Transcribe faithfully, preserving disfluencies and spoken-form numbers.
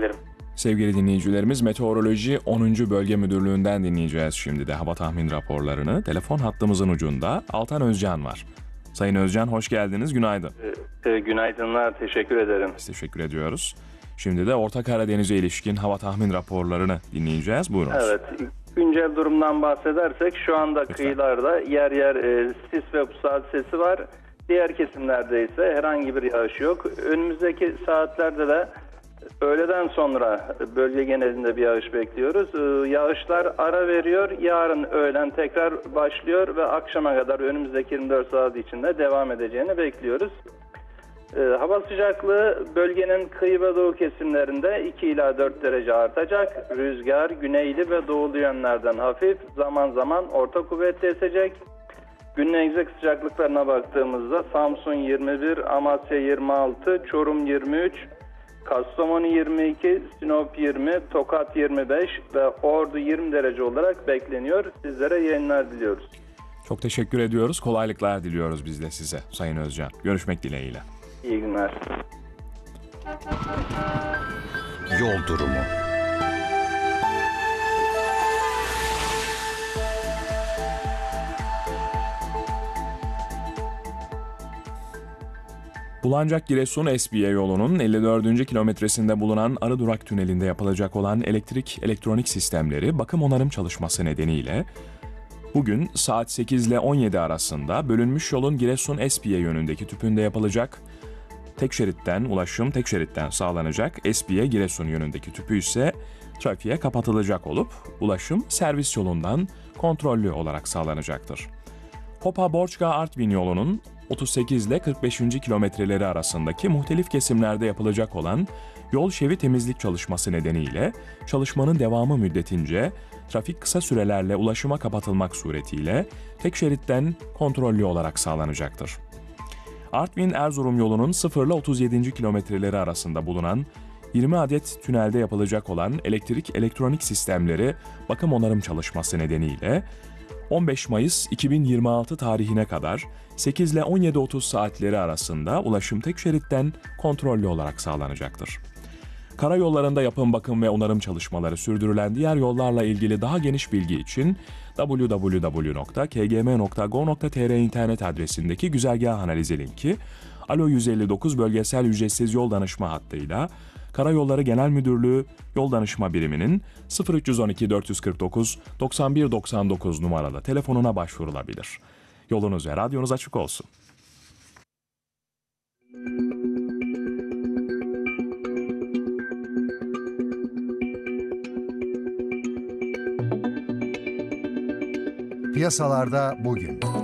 dilerim. Sevgili dinleyicilerimiz, Meteoroloji onuncu Bölge Müdürlüğü'nden dinleyeceğiz şimdi de hava tahmin raporlarını. Telefon hattımızın ucunda Altan Özcan var. Sayın Özcan, hoş geldiniz, günaydın. E, e, günaydınlar, teşekkür ederim. Biz teşekkür ediyoruz. Şimdi de Orta Karadeniz'e ilişkin hava tahmin raporlarını dinleyeceğiz. Buyurunuz. Evet, güncel durumdan bahsedersek şu anda Lütfen. Kıyılarda yer yer e, sis ve pusat hadisesi var. Diğer kesimlerde ise herhangi bir yağış yok. Önümüzdeki saatlerde de öğleden sonra bölge genelinde bir yağış bekliyoruz. Ee, yağışlar ara veriyor. Yarın öğlen tekrar başlıyor ve akşama kadar önümüzdeki yirmi dört saat içinde devam edeceğini bekliyoruz. Ee, hava sıcaklığı bölgenin kıyı ve doğu kesimlerinde iki ila dört derece artacak. Rüzgar güneyli ve doğulu yönlerden hafif, zaman zaman orta kuvvetli esecek. Günün egzak sıcaklıklarına baktığımızda Samsun yirmi bir, Amasya yirmi altı, Çorum yirmi üç, Kastamonu yirmi iki, Sinop yirmi, Tokat yirmi beş ve Ordu yirmi derece olarak bekleniyor. Sizlere yayınlar diliyoruz. Çok teşekkür ediyoruz. Kolaylıklar diliyoruz biz de size Sayın Özcan. Görüşmek dileğiyle. İyi günler. Yol durumu. Bulancak-Giresun Esbiye yolunun elli dördüncü kilometresinde bulunan Arıdurak Tüneli'nde yapılacak olan elektrik elektronik sistemleri bakım onarım çalışması nedeniyle bugün saat sekiz ile on yedi arasında bölünmüş yolun Giresun-Esbiye yönündeki tüpünde yapılacak. Tek şeritten ulaşım tek şeritten sağlanacak. Esbiye-Giresun yönündeki tüpü ise trafiğe kapatılacak olup ulaşım servis yolundan kontrollü olarak sağlanacaktır. Hopa-Borçka-Artvin yolunun otuz sekiz ile kırk beşinci kilometreleri arasındaki muhtelif kesimlerde yapılacak olan yol şevi temizlik çalışması nedeniyle çalışmanın devamı müddetince trafik kısa sürelerle ulaşıma kapatılmak suretiyle tek şeritten kontrollü olarak sağlanacaktır. Artvin-Erzurum yolunun sıfır ile otuz yedinci kilometreleri arasında bulunan yirmi adet tünelde yapılacak olan elektrik elektronik sistemleri bakım onarım çalışması nedeniyle on beş Mayıs iki bin yirmi altı tarihine kadar sekiz ile on yedi otuz saatleri arasında ulaşım tek şeritten kontrollü olarak sağlanacaktır. Karayollarında yapım, bakım ve onarım çalışmaları sürdürülen diğer yollarla ilgili daha geniş bilgi için double-u double-u double-u nokta k g m nokta gov nokta t r internet adresindeki güzergah analizi linki, Alo yüz elli dokuz bölgesel ücretsiz yol danışma hattıyla Karayolları Genel Müdürlüğü Yol Danışma Biriminin sıfır üç on iki dört yüz kırk dokuz doksan bir doksan dokuz numaralı telefonuna başvurulabilir. Yolunuz ve radyonuz açık olsun. Piyasalarda bugün.